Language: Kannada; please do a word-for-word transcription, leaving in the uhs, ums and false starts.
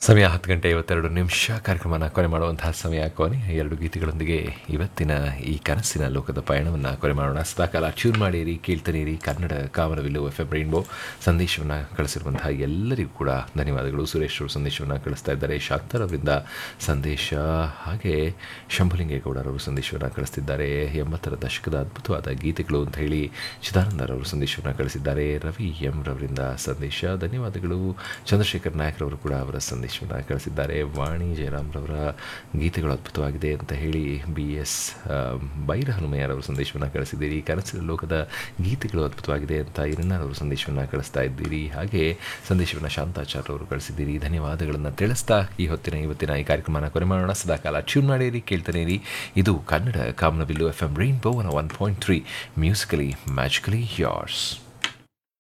ಸಮಯ ಹತ್ತು ಗಂಟೆ ಐವತ್ತೆರಡು ನಿಮಿಷ ಕಾರ್ಯಕ್ರಮನ ಕೊನೆ ಮಾಡುವಂತಹ ಸಮಯ ಕೊನೆ ಎರಡು ಗೀತೆಗಳೊಂದಿಗೆ ಇವತ್ತಿನ ಈ ಕನಸಿನ ಲೋಕದ ಪಯಣವನ್ನು ಕೊನೆ ಮಾಡೋಣ. ಸದಾಕಾಲ ಟ್ಯೂನ್ ಮಾಡಿರಿ, ಕೇಳ್ತಾನಿರಿ. ಕನ್ನಡ ಕಾಮನವಿಲ್ಲು ಎಫ್ ಎಂ ರೈನ್ಬೋ ಸಂದೇಶವನ್ನು ಕಳಿಸಿರುವಂತಹ ಎಲ್ಲರಿಗೂ ಕೂಡ ಧನ್ಯವಾದಗಳು. ಸುರೇಶ್ ಅವರು ಸಂದೇಶವನ್ನು ಕಳಿಸ್ತಾ ಇದ್ದಾರೆ, ಶಾಂತರವರಿಂದ ಸಂದೇಶ, ಹಾಗೆ ಶಂಭುಲಿಂಗೇಗೌಡರವರು ಸಂದೇಶವನ್ನು ಕಳಿಸ್ತಿದ್ದಾರೆ. ಎಂಬತ್ತರ ದಶಕದ ಅದ್ಭುತವಾದ ಗೀತೆಗಳು ಅಂತ ಹೇಳಿ ಚಿದಾನಂದರವರು ಸಂದೇಶವನ್ನು ಕಳಿಸಿದ್ದಾರೆ. ರವಿ ಎಂ ರವರಿಂದ ಸಂದೇಶ, ಧನ್ಯವಾದಗಳು. ಚಂದ್ರಶೇಖರ್ ನಾಯಕರವರು ಕೂಡ ಅವರ ಸಂದೇಶ ಕಳಿಸಿದ್ದಾರೆ. ವಾಣಿ ಜಯರಾಮ್ರವರ ಗೀತೆಗಳು ಅದ್ಭುತವಾಗಿದೆ ಅಂತ ಹೇಳಿ ಬಿ ಎಸ್ ಬೈರ ಹನುಮಯ್ಯರವರು ಸಂದೇಶವನ್ನು ಕಳಿಸಿದ್ದೀರಿ. ಕನಸಿನ ಲೋಕದ ಗೀತೆಗಳು ಅದ್ಭುತವಾಗಿದೆ ಅಂತ ಇರಣ್ಣರವರು ಸಂದೇಶವನ್ನು ಕಳಿಸ್ತಾ ಇದ್ದೀರಿ. ಹಾಗೆ ಸಂದೇಶವನ್ನು ಶಾಂತಾಚಾರ್ಯ ಅವರು ಕಳಿಸಿದ್ದೀರಿ. ಧನ್ಯವಾದಗಳನ್ನು ತಿಳಿಸ್ತಾ ಈ ಹೊತ್ತಿನ ಇವತ್ತಿನ ಈ ಕಾರ್ಯಕ್ರಮನ ಕೊನೆ ಮಾಡೋಣ. ಸದಾಕಾಲ ಟ್ಯೂನ್ ಮಾಡಿರಿ, ಕೇಳ್ತಾನೇರಿ. ಇದು ಕನ್ನಡ ಕಾಮನಬಿಲ್ಲು F M rainbow one point three musically magically ಯಾರ್ಸ್.